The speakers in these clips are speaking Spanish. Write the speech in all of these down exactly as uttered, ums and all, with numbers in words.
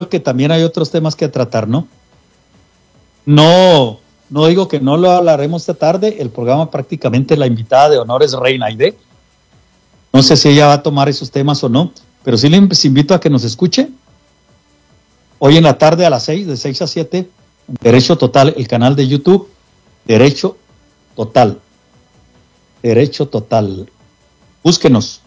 creo que también hay otros temas que tratar, ¿no? No, no digo que no lo hablaremos esta tarde. El programa prácticamente la invitada de honor es Reina Aide. No sé si ella va a tomar esos temas o no, pero sí les invito a que nos escuche. Hoy en la tarde a las seis, de seis a siete, Derecho Total, el canal de YouTube, Derecho Total. Derecho Total. Búsquenos.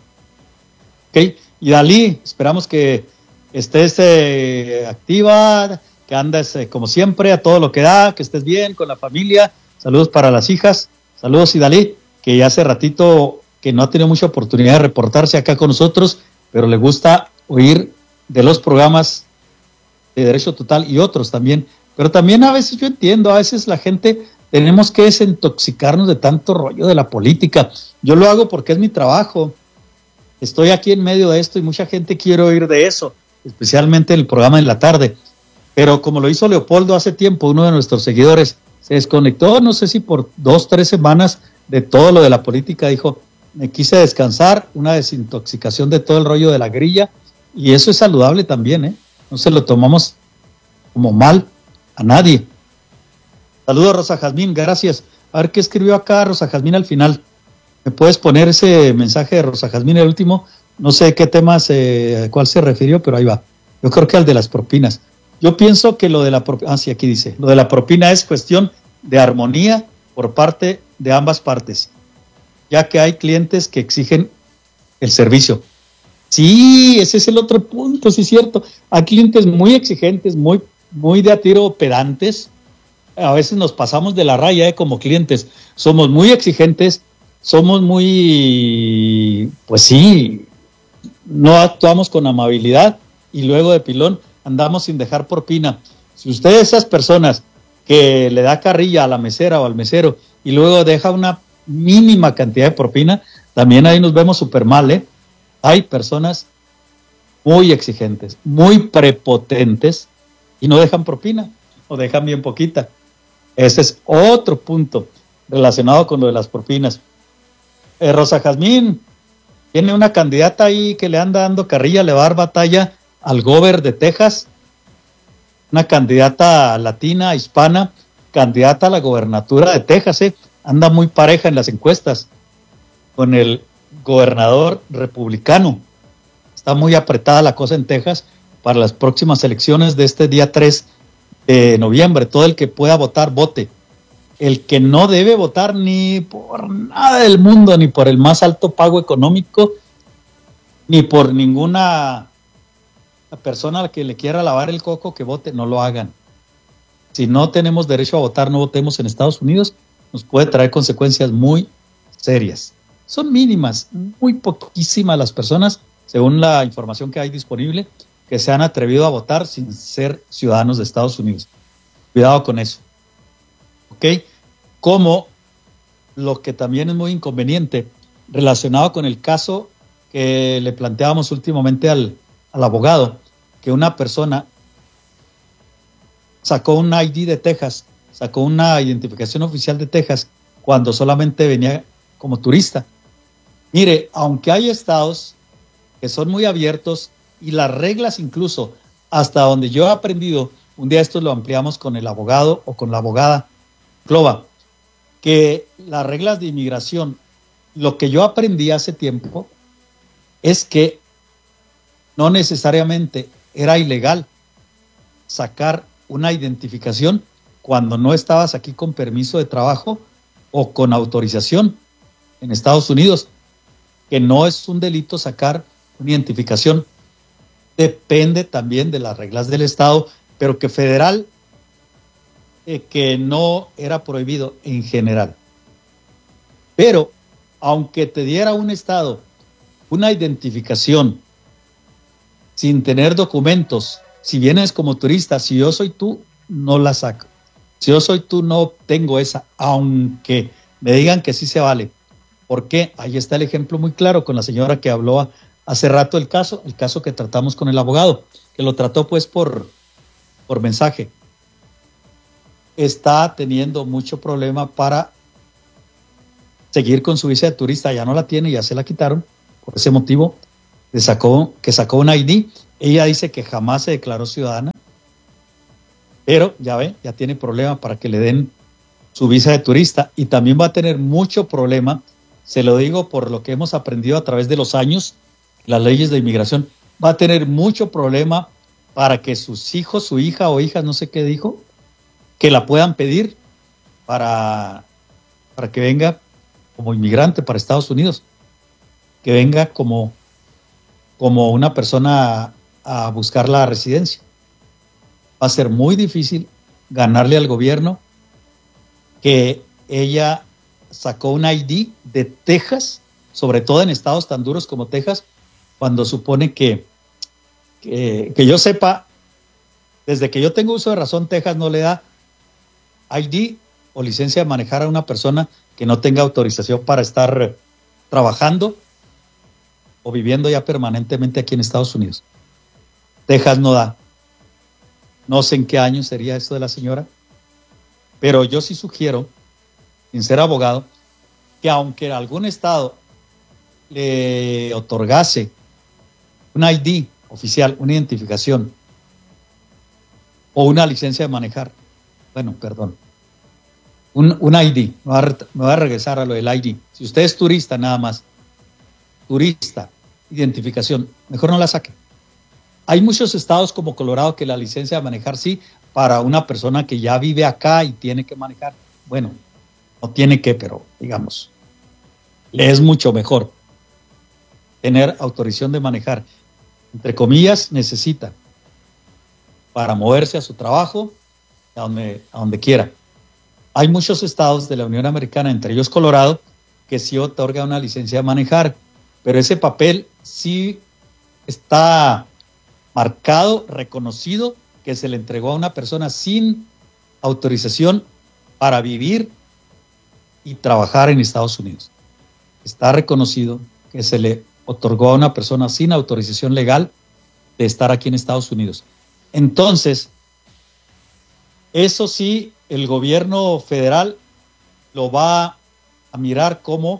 ¿Ok? Y Dalí, esperamos que estés eh, activa, que andes eh, como siempre a todo lo que da, que estés bien con la familia. Saludos para las hijas. Saludos, Idalí, que ya hace ratito que no ha tenido mucha oportunidad de reportarse acá con nosotros, pero le gusta oír de los programas de Derecho Total y otros también. Pero también a veces yo entiendo, a veces la gente tenemos que desintoxicarnos de tanto rollo de la política. Yo lo hago porque es mi trabajo. Estoy aquí en medio de esto y mucha gente quiere oír de eso, especialmente en el programa en la tarde. Pero como lo hizo Leopoldo hace tiempo, uno de nuestros seguidores, se desconectó, no sé si por dos, tres semanas de todo lo de la política, dijo, me quise descansar, una desintoxicación de todo el rollo de la grilla, y eso es saludable también, ¿eh? No se lo tomamos como mal a nadie. Saludos, Rosa Jazmín, gracias. A ver qué escribió acá Rosa Jazmín al final. ¿Me puedes poner ese mensaje de Rosa Jazmín, el último? No sé qué temas, eh, a cuál se refirió, pero ahí va. Yo creo que al de las propinas. Yo pienso que lo de la propina, ah, sí, aquí dice, lo de la propina es cuestión de armonía por parte de ambas partes, ya que hay clientes que exigen el servicio. Sí, ese es el otro punto, sí es cierto. Hay clientes muy exigentes, muy, muy de a tiro pedantes. A veces nos pasamos de la raya, ¿eh? Como clientes. Somos muy exigentes, somos muy, pues sí, no actuamos con amabilidad y luego de pilón andamos sin dejar propina. Si usted es esas personas que le da carrilla a la mesera o al mesero y luego deja una mínima cantidad de propina, también ahí nos vemos súper mal, ¿eh? Hay personas muy exigentes, muy prepotentes y no dejan propina o dejan bien poquita. Ese es otro punto relacionado con lo de las propinas. Eh, Rosa Jazmín tiene una candidata ahí que le anda dando carrilla, le va a dar batalla al gober de Texas, una candidata latina, hispana, candidata a la gobernatura de Texas, ¿eh? Anda muy pareja en las encuestas con el gobernador republicano. Está muy apretada la cosa en Texas para las próximas elecciones de este día tres de noviembre. Todo el que pueda votar, vote. El que no debe votar ni por nada del mundo, ni por el más alto pago económico, ni por ninguna persona a la que le quiera lavar el coco, que vote, no lo hagan. Si no tenemos derecho a votar, no votemos en Estados Unidos, nos puede traer consecuencias muy serias. Son mínimas, muy poquísimas las personas, según la información que hay disponible, que se han atrevido a votar sin ser ciudadanos de Estados Unidos. Cuidado con eso. ¿Ok? Como lo que también es muy inconveniente, relacionado con el caso que le planteábamos últimamente al, al abogado, que una persona sacó un I D de Texas, sacó una identificación oficial de Texas, cuando solamente venía como turista. Mire, aunque hay estados que son muy abiertos y las reglas incluso, hasta donde yo he aprendido, un día esto lo ampliamos con el abogado o con la abogada Clova, que las reglas de inmigración, lo que yo aprendí hace tiempo, es que no necesariamente era ilegal sacar una identificación cuando no estabas aquí con permiso de trabajo o con autorización en Estados Unidos, que no es un delito sacar una identificación. Depende también de las reglas del Estado, pero que federal, eh, que no era prohibido en general. Pero, aunque te diera un Estado una identificación sin tener documentos, si vienes como turista, si yo soy tú, no la saco. Si yo soy tú, no tengo esa, aunque me digan que sí se vale. ¿Por qué? Ahí está el ejemplo muy claro con la señora que habló hace rato el caso, el caso que tratamos con el abogado, que lo trató pues por, por mensaje. Está teniendo mucho problema para seguir con su visa de turista, ya no la tiene, ya se la quitaron, por ese motivo le sacó, que sacó un I D. Ella dice que jamás se declaró ciudadana, Pero ya ve, ya tiene problema para que le den su visa de turista y también va a tener mucho problema, se lo digo por lo que hemos aprendido a través de los años, las leyes de inmigración, va a tener mucho problema para que sus hijos, su hija o hijas, no sé qué dijo, que la puedan pedir para, para que venga como inmigrante para Estados Unidos, que venga como, como una persona a, a buscar la residencia. Va a ser muy difícil ganarle al gobierno que ella sacó un I D de Texas, sobre todo en estados tan duros como Texas, cuando supone que, que, que yo sepa, desde que yo tengo uso de razón, Texas no le da I D o licencia de manejar a una persona que no tenga autorización para estar trabajando o viviendo ya permanentemente aquí en Estados Unidos. Texas no da. No sé en qué año sería esto de la señora, pero yo sí sugiero, sin ser abogado, que aunque algún estado le otorgase un I D oficial, una identificación o una licencia de manejar, bueno, perdón, un, un I D, me voy, a, me voy a regresar a lo del I D. Si usted es turista nada más, turista, identificación, mejor no la saque. Hay muchos estados como Colorado que la licencia de manejar sí, para una persona que ya vive acá y tiene que manejar. Bueno, no tiene que, pero digamos, le es mucho mejor tener autorización de manejar. Entre comillas, necesita para moverse a su trabajo, a donde, a donde quiera. Hay muchos estados de la Unión Americana, entre ellos Colorado, que sí otorga una licencia de manejar, pero ese papel sí está marcado, reconocido, que se le entregó a una persona sin autorización para vivir y trabajar en Estados Unidos. Está reconocido que se le otorgó a una persona sin autorización legal de estar aquí en Estados Unidos. Entonces, eso sí, el gobierno federal lo va a mirar como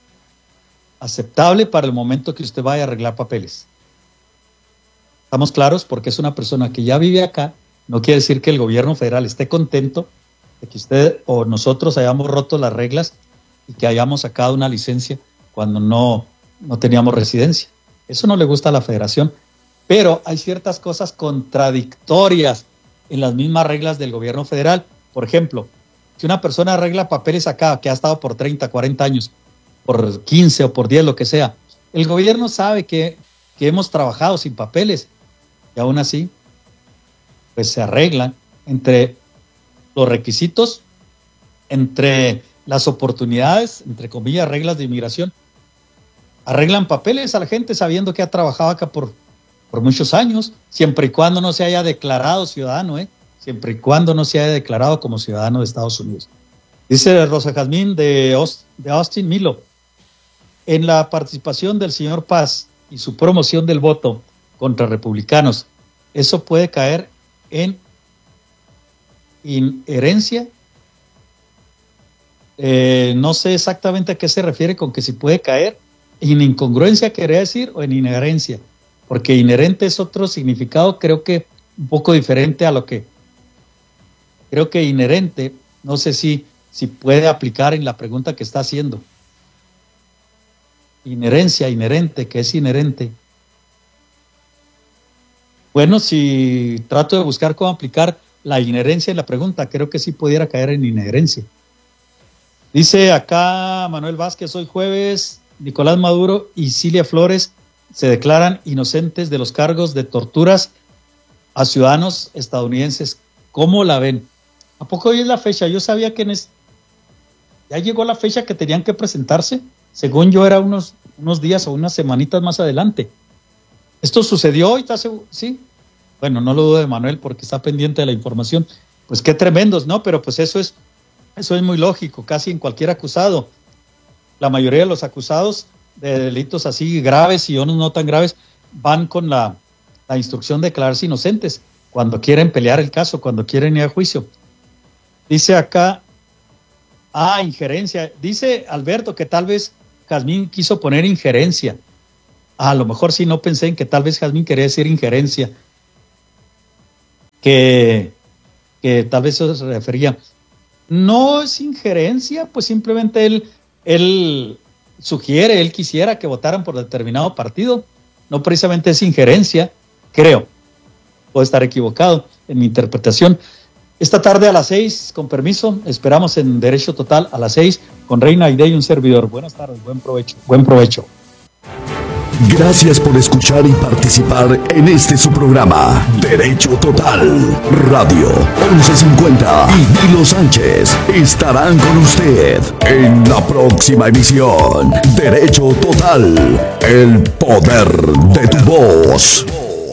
aceptable para el momento que usted vaya a arreglar papeles. ¿Estamos claros? Porque es una persona que ya vive acá. No quiere decir que el gobierno federal esté contento de que usted o nosotros hayamos roto las reglas y que hayamos sacado una licencia cuando no, no teníamos residencia. Eso no le gusta a la federación, pero hay ciertas cosas contradictorias en las mismas reglas del gobierno federal. Por ejemplo, si una persona arregla papeles acá, que ha estado por treinta, cuarenta años, por quince o por diez, lo que sea, el gobierno sabe que, que hemos trabajado sin papeles y aún así, pues se arreglan entre los requisitos, entre las oportunidades, entre comillas, reglas de inmigración. Arreglan papeles a la gente sabiendo que ha trabajado acá por, por muchos años, siempre y cuando no se haya declarado ciudadano, ¿eh? siempre y cuando no se haya declarado como ciudadano de Estados Unidos. Dice Rosa Jazmín de, Aust- de Austin Milo, en la participación del señor Paz y su promoción del voto contra republicanos, eso puede caer en inherencia. Eh, no sé exactamente a qué se refiere con que si puede caer. En incongruencia quería decir o en inherencia, porque inherente es otro significado, creo que un poco diferente a lo que creo que inherente, no sé si, si puede aplicar en la pregunta que está haciendo. Inherencia, inherente, ¿qué es inherente? Bueno, si trato de buscar cómo aplicar la inherencia en la pregunta, creo que sí pudiera caer en inherencia. Dice acá Manuel Vázquez, hoy jueves, Nicolás Maduro y Cilia Flores se declaran inocentes de los cargos de torturas a ciudadanos estadounidenses. ¿Cómo la ven? ¿A poco hoy es la fecha? Yo sabía que en es... ya llegó la fecha que tenían que presentarse. Según yo era unos, unos días o unas semanitas más adelante. ¿Esto sucedió hoy? ¿Estás seguro? Sí. Bueno, no lo dudo de Manuel porque está pendiente de la información. Pues qué tremendos, ¿no? Pero pues eso es, eso es muy lógico, casi en cualquier acusado. La mayoría de los acusados de delitos así graves y unos no tan graves van con la, la instrucción de declararse inocentes cuando quieren pelear el caso, cuando quieren ir a juicio. Dice acá, ah, injerencia. Dice Alberto que tal vez Jazmín quiso poner injerencia. Ah, a lo mejor sí, no pensé en que tal vez Jazmín quería decir injerencia. Que, que tal vez eso se refería. No es injerencia, pues simplemente él, él sugiere, él quisiera que votaran por determinado partido. No precisamente es injerencia, creo. Puedo estar equivocado en mi interpretación. Esta tarde a las seis, con permiso, esperamos en Derecho Total a las seis con Reina Aide y un servidor. Buenas tardes, buen provecho, buen provecho. Gracias por escuchar y participar en este su programa, Derecho Total. Radio once cincuenta y Nilo Sánchez estarán con usted en la próxima emisión. Derecho Total, el poder de tu voz.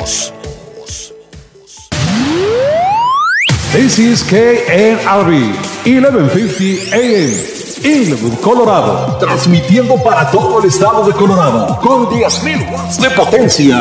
This is K N R B, eleven fifty A M. Inglewood, Colorado, transmitiendo para todo el estado de Colorado con diez mil watts de potencia.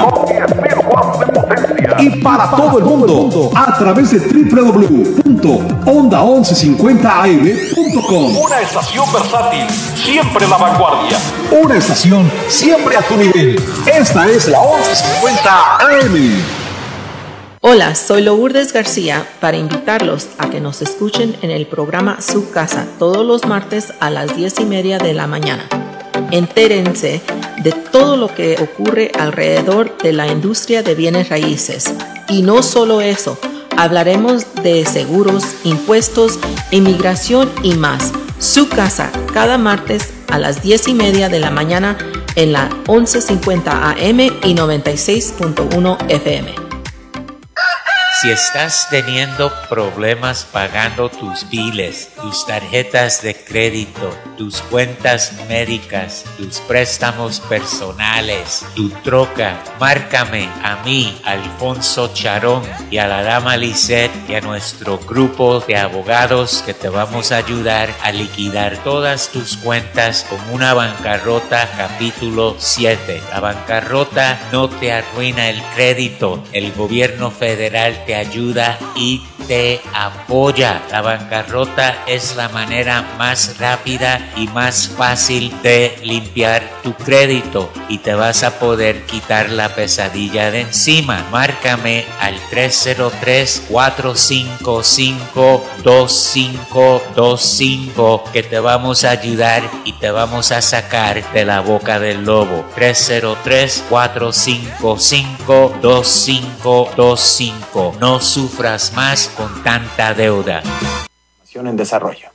Y para todo el mundo a través de doble u doble u doble u punto onda once cincuenta a m punto com. Una estación versátil, siempre la vanguardia. Una estación siempre a tu nivel. Esta es la once cincuenta A M. Hola, soy Lourdes García para invitarlos a que nos escuchen en el programa Su Casa todos los martes a las diez y media de la mañana. Entérense de todo lo que ocurre alrededor de la industria de bienes raíces. Y no solo eso, hablaremos de seguros, impuestos, inmigración y más. Su Casa cada martes a las diez y media de la mañana en la once cincuenta A M y noventa y seis punto uno F M. Si estás teniendo problemas pagando tus biles, tus tarjetas de crédito, tus cuentas médicas, tus préstamos personales, tu troca, márcame a mí, Alfonso Charón, y a la dama Lisette y a nuestro grupo de abogados que te vamos a ayudar a liquidar todas tus cuentas con una bancarrota capítulo siete. La bancarrota no te arruina el crédito, el gobierno federal te ayuda y te apoya. La bancarrota es la manera más rápida y más fácil de limpiar tu crédito y te vas a poder quitar la pesadilla de encima. Márcame al tres cero tres, cuatro cinco cinco, dos cinco dos cinco que te vamos a ayudar y te vamos a sacar de la boca del lobo. tres cero tres, cuatro cinco cinco, dos cinco dos cinco. No sufras más con tanta deuda. En desarrollo.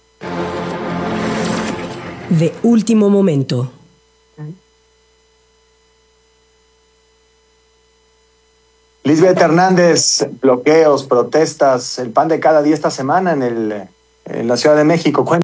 De último momento. Lisbeth Hernández, bloqueos, protestas, el pan de cada día esta semana en, el, en la Ciudad de México. Cuéntame.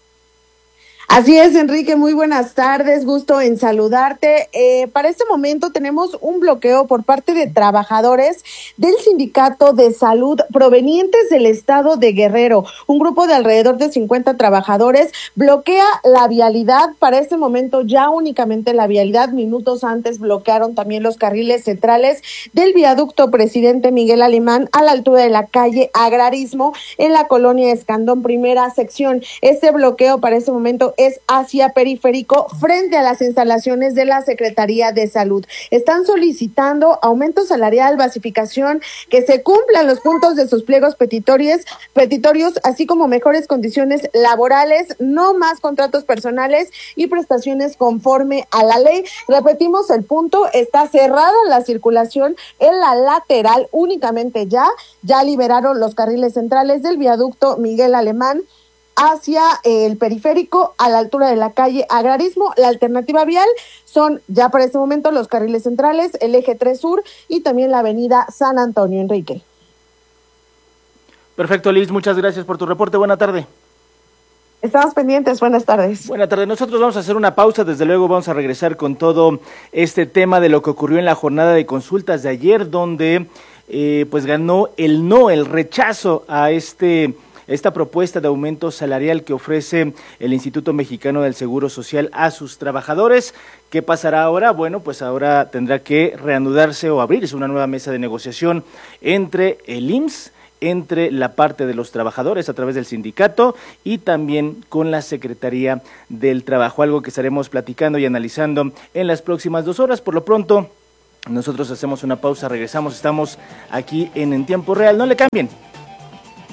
Así es, Enrique, muy buenas tardes, gusto en saludarte. Eh, para este momento tenemos un bloqueo por parte de trabajadores del Sindicato de Salud provenientes del estado de Guerrero. Un grupo de alrededor de cincuenta trabajadores bloquea la vialidad. Para este momento ya únicamente la vialidad. Minutos antes bloquearon también los carriles centrales del viaducto Presidente Miguel Alemán a la altura de la calle Agrarismo en la colonia Escandón, primera sección. Este bloqueo para este momento es hacia Periférico frente a las instalaciones de la Secretaría de Salud. Están solicitando aumento salarial, basificación, que se cumplan los puntos de sus pliegos petitorios, petitorios, así como mejores condiciones laborales, no más contratos personales y prestaciones conforme a la ley. Repetimos el punto, está cerrada la circulación en la lateral únicamente ya, ya liberaron los carriles centrales del viaducto Miguel Alemán hacia el Periférico a la altura de la calle Agrarismo. La alternativa vial son ya para este momento los carriles centrales, el eje tres sur y también la avenida San Antonio. Enrique. Perfecto, Liz, muchas gracias por tu reporte. Buena tarde. Estamos pendientes, buenas tardes. Buenas tardes, nosotros vamos a hacer una pausa, desde luego vamos a regresar con todo este tema de lo que ocurrió en la jornada de consultas de ayer, donde eh, pues ganó el no, el rechazo a este... esta propuesta de aumento salarial que ofrece el Instituto Mexicano del Seguro Social a sus trabajadores. ¿Qué pasará ahora? Bueno, pues ahora tendrá que reanudarse o abrirse una nueva mesa de negociación entre el I M S S, entre la parte de los trabajadores a través del sindicato y también con la Secretaría del Trabajo, algo que estaremos platicando y analizando en las próximas dos horas. Por lo pronto, nosotros hacemos una pausa, regresamos, estamos aquí en En Tiempo Real, no le cambien.